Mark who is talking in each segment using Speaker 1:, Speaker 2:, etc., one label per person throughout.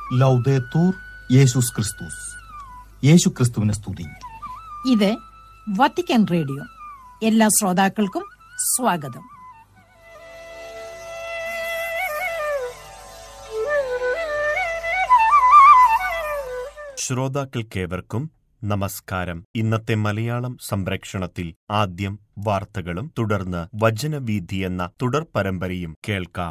Speaker 1: ലൗദേത്തൂർ യേശുസ് ക്രിസ്തുസ്. യേശു ക്രിസ്തുവിനെ സ്തുതി.
Speaker 2: ഇത് വത്തിക്കാൻ റേഡിയോ. എല്ലാ ശ്രോതാക്കൾക്കും സ്വാഗതം.
Speaker 3: ശ്രോതാക്കൾക്കേവർക്കും നമസ്കാരം. ഇന്നത്തെ മലയാളം സംപ്രേക്ഷണത്തിൽ ആദ്യം വാർത്തകളും തുടർന്ന് വചനവീഥി എന്ന തുടർ പരമ്പരയും കേൾക്കാം.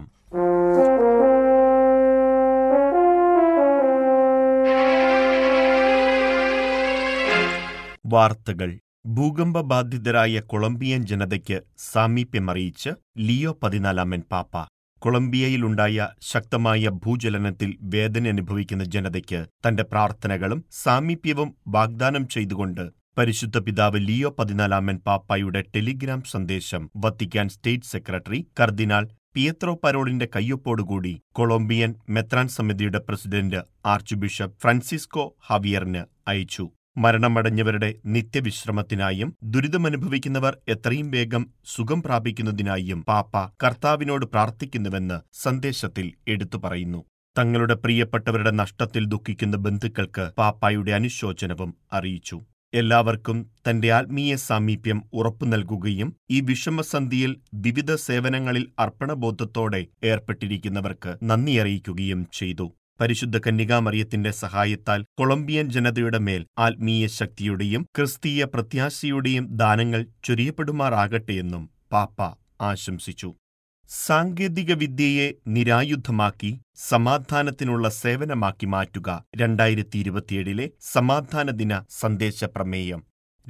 Speaker 3: വാർത്തകൾ. ഭൂകമ്പ ബാധിതരായ കൊളംബിയൻ ജനതയ്ക്ക് സാമീപ്യമറിയിച്ച് ലിയോ 14 പാപ്പ. കൊളംബിയയിലുണ്ടായ ശക്തമായ ഭൂചലനത്തിൽ വേദന അനുഭവിക്കുന്ന ജനതയ്ക്ക് തന്റെ പ്രാർത്ഥനകളും സാമീപ്യവും വാഗ്ദാനം ചെയ്തുകൊണ്ട് പരിശുദ്ധ പിതാവ് ലിയോ 14 പാപ്പായുടെ ടെലിഗ്രാം സന്ദേശം വത്തിക്കാൻ സ്റ്റേറ്റ് സെക്രട്ടറി കർദിനാൾ പിയത്രോ പരോളിന്റെ കയ്യൊപ്പോടുകൂടി കൊളംബിയൻ മെത്രാൻ സമിതിയുടെ പ്രസിഡന്റ് ആർച്ച് ബിഷപ്പ് ഫ്രാൻസിസ്കോ ഹവിയറിന് അയച്ചു. മരണമടഞ്ഞവരുടെ നിത്യവിശ്രമത്തിനായും ദുരിതമനുഭവിക്കുന്നവർ എത്രയും വേഗം സുഖം പ്രാപിക്കുന്നതിനായും പാപ്പ കർത്താവിനോട് പ്രാർത്ഥിക്കുന്നുവെന്ന് സന്ദേശത്തിൽ എടുത്തു പറയുന്നു. തങ്ങളുടെ പ്രിയപ്പെട്ടവരുടെ നഷ്ടത്തിൽ ദുഃഖിക്കുന്ന ബന്ധുക്കൾക്ക് പാപ്പായുടെ അനുശോചനവും അറിയിച്ചു. എല്ലാവർക്കും തന്റെ ആത്മീയ സാമീപ്യം ഉറപ്പു നൽകുകയും ഈ വിഷമസന്ധിയിൽ വിവിധ സേവനങ്ങളിൽ അർപ്പണബോധത്തോടെ ഏർപ്പെട്ടിരിക്കുന്നവർക്ക് നന്ദി അറിയിക്കുകയും ചെയ്തു. പരിശുദ്ധ കന്യകാമറിയത്തിന്റെ സഹായത്താൽ കൊളംബിയൻ ജനതയുടെ മേൽ ആത്മീയ ശക്തിയുടെയും ക്രിസ്തീയ പ്രത്യാശയുടെയും ദാനങ്ങൾ ചൊരിയപ്പെടുമാറാകട്ടെയെന്നും പാപ്പ ആശംസിച്ചു. സാങ്കേതിക വിദ്യയെ നിരായുധമാക്കി സമാധാനത്തിനുള്ള സേവനമാക്കി മാറ്റുക 2027 സമാധാന ദിന സന്ദേശ പ്രമേയം.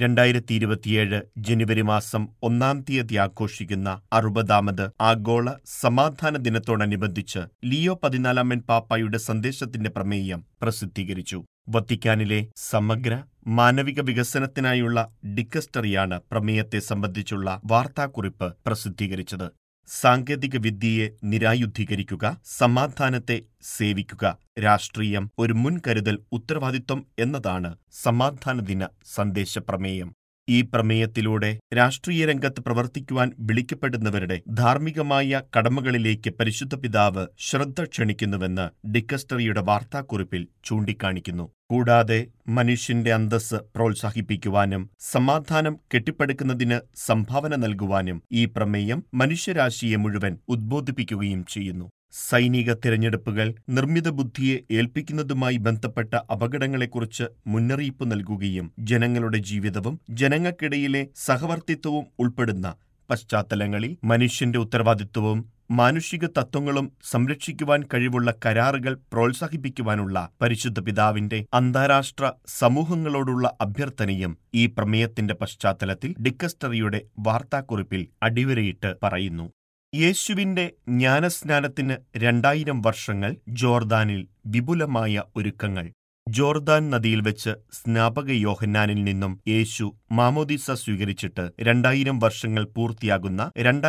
Speaker 3: 2027 ജനുവരി മാസം 1 ആഘോഷിക്കുന്ന 60ാമത് ആഗോള സമാധാന ദിനത്തോടനുബന്ധിച്ച് ലിയോ 14 പാപ്പായുടെ സന്ദേശത്തിന്റെ പ്രമേയം പ്രസിദ്ധീകരിച്ചു. വത്തിക്കാനിലെ സമഗ്ര മാനവിക വികസനത്തിനായുള്ള ഡിക്കസ്റ്ററിയാണ് പ്രമേയത്തെ സംബന്ധിച്ചുള്ള വാർത്താക്കുറിപ്പ് പ്രസിദ്ധീകരിച്ചത്. സാങ്കേതിക വിദ്യയെ നിരായുധീകരിക്കുക, സമാധാനത്തെ സേവിക്കുക, രാഷ്ട്രീയം ഒരു മുൻകരുതൽ ഉത്തരവാദിത്വം എന്നതാണ് സമാധാന ദിന സന്ദേശപ്രമേയം. ഈ പ്രമേയത്തിലൂടെ രാഷ്ട്രീയ രംഗത്ത് പ്രവർത്തിക്കുവാൻ വിളിക്കപ്പെടുന്നവരുടെ ധാർമ്മികമായ കടമകളിലേക്ക് പരിശുദ്ധ പിതാവ് ശ്രദ്ധ ക്ഷണിക്കുന്നുവെന്ന് ഡിക്കസ്റ്ററിയുടെ വാർത്താക്കുറിപ്പിൽ ചൂണ്ടിക്കാണിക്കുന്നു. കൂടാതെ മനുഷ്യന്റെ അന്തസ്സ് പ്രോത്സാഹിപ്പിക്കുവാനും സമാധാനം കെട്ടിപ്പടുക്കുന്നതിന് സംഭാവന നൽകുവാനും ഈ പ്രമേയം മനുഷ്യരാശിയെ മുഴുവൻ ഉദ്ബോധിപ്പിക്കുകയും ചെയ്യുന്നു. സൈനിക തിരഞ്ഞെടുപ്പുകൾ നിർമ്മിത ബുദ്ധിയെ ഏൽപ്പിക്കുന്നതുമായി ബന്ധപ്പെട്ട അപകടങ്ങളെക്കുറിച്ച് മുന്നറിയിപ്പ് നൽകുകയും ജനങ്ങളുടെ ജീവിതവും ജനങ്ങൾക്കിടയിലെ സഹവർത്തിത്വവും ഉൾപ്പെടുന്ന പശ്ചാത്തലങ്ങളിൽ മനുഷ്യന്റെ ഉത്തരവാദിത്വവും മാനുഷിക തത്വങ്ങളും സംരക്ഷിക്കുവാൻ കഴിവുള്ള കരാറുകൾ പ്രോത്സാഹിപ്പിക്കുവാനുള്ള പരിശുദ്ധ പിതാവിന്റെ അന്താരാഷ്ട്ര സമൂഹങ്ങളോടുള്ള അഭ്യർത്ഥനയും ഈ പ്രമേയത്തിന്റെ പശ്ചാത്തലത്തിൽ ഡിക്കസ്റ്ററിയുടെ വാർത്താക്കുറിപ്പിൽ അടിവരയിട്ട് പറയുന്നു. യേശുവിന്റെ ജ്ഞാനസ്നാനത്തിന് 2000 വർഷങ്ങൾ ജോർദാനിൽ വിപുലമായ ഒരുക്കങ്ങൾ. ജോർദാൻ നദിയിൽ വെച്ച് സ്നാപക യോഹന്നാനിൽ നിന്നും യേശു മാമോദീസ സ്വീകരിച്ചിട്ട് 2000 വർഷങ്ങൾ പൂർത്തിയാകുന്ന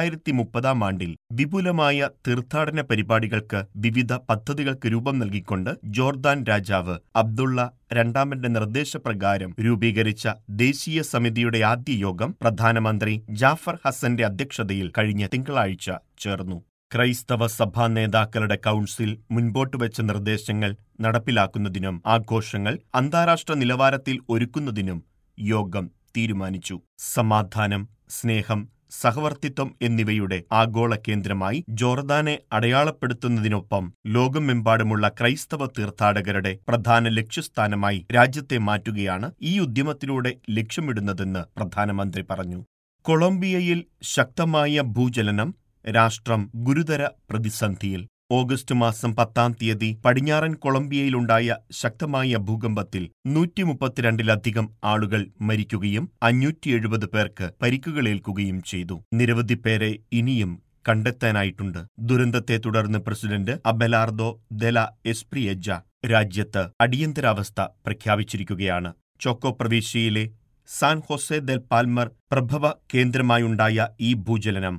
Speaker 3: 2030 ആണ്ടിൽ വിപുലമായ തീർത്ഥാടന പരിപാടികൾക്ക് വിവിധ പദ്ധതികൾക്ക് രൂപം നൽകിക്കൊണ്ട് ജോർദാൻ രാജാവ് അബ്ദുള്ള രണ്ടാമന്റെ നിർദ്ദേശപ്രകാരം രൂപീകരിച്ച ദേശീയ സമിതിയുടെ ആദ്യ യോഗം പ്രധാനമന്ത്രി ജാഫർ ഹസന്റെ അധ്യക്ഷതയിൽ കഴിഞ്ഞ തിങ്കളാഴ്ച ചേർന്നു. ക്രൈസ്തവ സഭാ നേതാക്കളുടെ കൗൺസിൽ മുൻപോട്ട് വെച്ച നിർദ്ദേശങ്ങൾ നടപ്പിലാക്കുന്നതിനും ആഘോഷങ്ങൾ അന്താരാഷ്ട്ര നിലവാരത്തിൽ ഒരുക്കുന്നതിനും യോഗം തീരുമാനിച്ചു. സമാധാനം, സ്നേഹം, സഹവർത്തിത്വം എന്നിവയുടെ ആഗോള കേന്ദ്രമായി ജോർദാനെ അടയാളപ്പെടുത്തുന്നതിനൊപ്പം ലോകമെമ്പാടുമുള്ള ക്രൈസ്തവ തീർത്ഥാടകരുടെ പ്രധാന ലക്ഷ്യസ്ഥാനമായി രാജ്യത്തെ മാറ്റുകയാണ് ഈ ഉദ്യമത്തിലൂടെ ലക്ഷ്യമിടുന്നതെന്ന് പ്രധാനമന്ത്രി പറഞ്ഞു. കൊളംബിയയിൽ ശക്തമായ ഭൂചലനം, രാഷ്ട്രം ഗുരുതര പ്രതിസന്ധിയിൽ. ഓഗസ്റ്റ് മാസം 10 പടിഞ്ഞാറൻ കൊളംബിയയിലുണ്ടായ ശക്തമായ ഭൂകമ്പത്തിൽ 132 ആളുകൾ മരിക്കുകയും 570 പേർക്ക് പരിക്കുകളേൽക്കുകയും ചെയ്തു. നിരവധി പേരെ ഇനിയും കണ്ടെത്താനായിട്ടുണ്ട്. ദുരന്തത്തെ തുടർന്ന് പ്രസിഡന്റ് അബെലാർദോ ദെല എസ്പ്രിയജ രാജ്യത്ത് അടിയന്തരാവസ്ഥ പ്രഖ്യാപിച്ചിരിക്കുകയാണ്. ചോക്കോ പ്രവിശ്യയിലെ സാൻ ഹോസെ ദെൽ പാൽമർ പ്രഭവ കേന്ദ്രമായുണ്ടായ ഈ ഭൂചലനം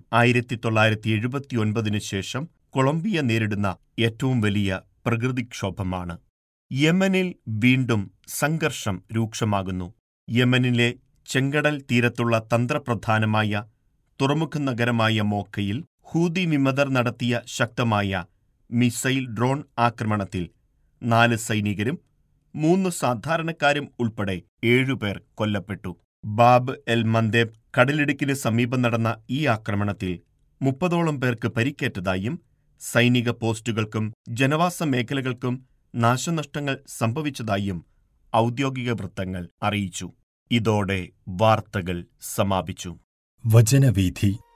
Speaker 3: 1979 ശേഷം കൊളംബിയ നേരിടുന്ന ഏറ്റവും വലിയ പ്രകൃതിക്ഷോഭമാണ്. യമനിൽ വീണ്ടും സംഘർഷം രൂക്ഷമാകുന്നു. യമനിലെ ചെങ്കടൽ തീരത്തുള്ള തന്ത്രപ്രധാനമായ തുറമുഖ നഗരമായ മോക്കയിൽ ഹൂതി വിമതർ നടത്തിയ ശക്തമായ മിസൈൽ ഡ്രോൺ ആക്രമണത്തിൽ 4 സൈനികരും 3 സാധാരണക്കാരും ഉൾപ്പെടെ 7 പേർ കൊല്ലപ്പെട്ടു. ബാബ് എൽ മന്ദേബ് കടലിടുക്കിന് സമീപം നടന്ന ഈ ആക്രമണത്തിൽ 30ഓളം പേർക്ക് പരിക്കേറ്റതായും സൈനിക പോസ്റ്റുകൾക്കും ജനവാസ മേഖലകൾക്കും നാശനഷ്ടങ്ങൾ സംഭവിച്ചതായും ഔദ്യോഗിക വൃത്തങ്ങൾ അറിയിച്ചു. ഇതോടെ വാർത്തകൾ സമാപിച്ചു.
Speaker 4: വചനവീഥി